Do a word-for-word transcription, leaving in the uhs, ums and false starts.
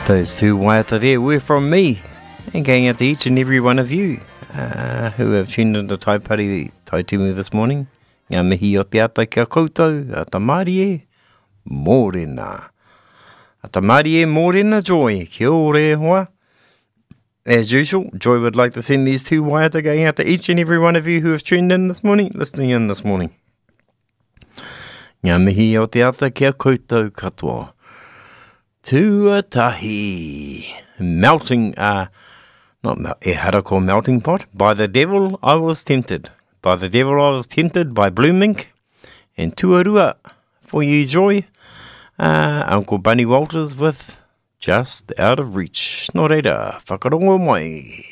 Those two waiata there were from me, and going out to each and every one of you uh, who have tuned into Taipari Taitumu this morning. Ngā mihi o te ata kia koutou, a tamari e mōrena. A tamari e mōrena Joy, kia ore hoa. As usual, Joy would like to send these two waiata going out to each and every one of you who have tuned in this morning, listening in this morning. Ngā mihi o te ata kia koutou katoa. Tuatahi. Melting, uh, not mel- e harako melting pot. By the devil I was tempted. By the devil I was tempted by Blue Mink. And tuarua for you, Joy. Uh, Uncle Bunny Walters with Just Out of Reach. Nō reira, whakarongo mai.